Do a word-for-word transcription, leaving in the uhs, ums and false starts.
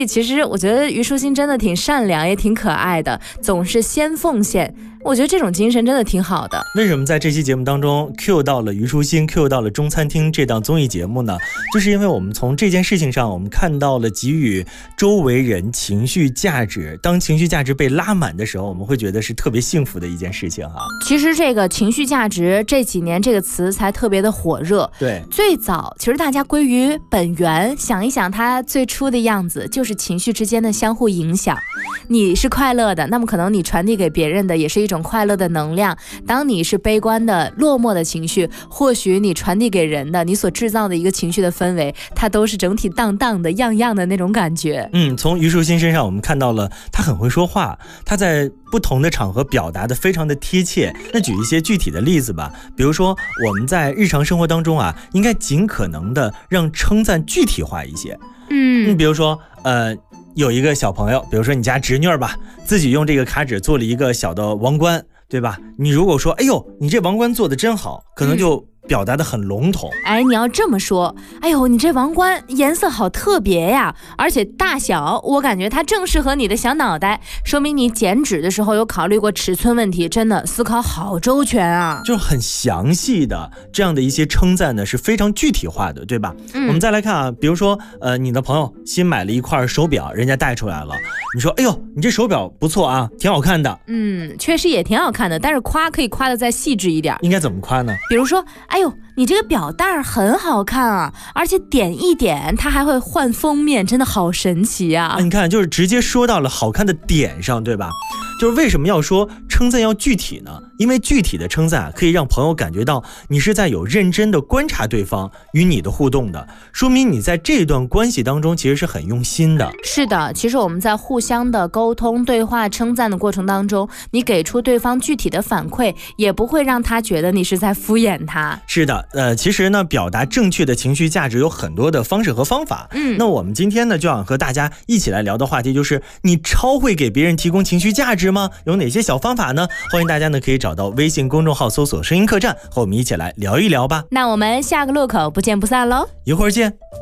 其实我觉得虞书欣真的挺善良，也挺可爱的，总是先奉献。我觉得这种精神真的挺好的。 为什么在这期节目当中 Q 到了虞书欣 Q 到了中餐厅这档综艺节目呢？就是因为我们从这件事情上，我们看到了给予周围人情绪价值，当情绪价值被拉满的时候，我们会觉得是特别幸福的一件事情哈。 其实这个情绪价值这几年这个词才特别的火热。 对， 最早其实大家归于本源，想一想它最初的样子，就是情绪之间的相互影响。你是快乐的，那么可能你传递给别人的也是一种快乐的能量。当你是悲观的落寞的情绪，或许你传递给人的你所制造的一个情绪的氛围，它都是整体荡荡的样样的那种感觉。 嗯，从虞书欣身上我们看到了他很会说话，他在不同的场合表达的非常的贴切。那举一些具体的例子吧，比如说我们在日常生活当中啊，应该尽可能的让称赞具体化一些。嗯，比如说呃有一个小朋友，比如说你家侄女儿吧，自己用这个卡纸做了一个小的王冠，对吧？你如果说哎呦你这王冠做的真好，可能就表达的很笼统。 哎，你要这么说，哎呦你这王冠颜色好特别呀，而且大小我感觉它正适合你的小脑袋，说明你剪纸的时候有考虑过尺寸问题，真的思考好周全啊。 就很详细的这样的一些称赞呢，是非常具体化的，对吧？嗯、我们再来看啊，比如说呃你的朋友新买了一块手表，人家带出来了，你说哎呦你这手表不错啊，挺好看的。 嗯，确实也挺好看的，但是夸可以夸得再细致一点。 应该怎么夸呢？ 比如说哎呦你这个表带很好看啊，而且点一点它还会换封面，真的好神奇啊。 你看就是直接说到了好看的点上，对吧？就是为什么要说称赞要具体呢？因为具体的称赞可以让朋友感觉到你是在有认真的观察对方与你的互动的，说明你在这段关系当中其实是很用心的。 是的，其实我们在互相的沟通对话称赞的过程当中，你给出对方具体的反馈，也不会让他觉得你是在敷衍他。 是的，呃，其实呢表达正确的情绪价值有很多的方式和方法。嗯，那我们今天呢就想和大家一起来聊的话题就是你超会给别人提供情绪价值吗？有哪些小方法呢？欢迎大家呢可以找到微信公众号搜索声音客栈，和我们一起来聊一聊吧。 那我们下个路口不见不散喽， 一会儿见。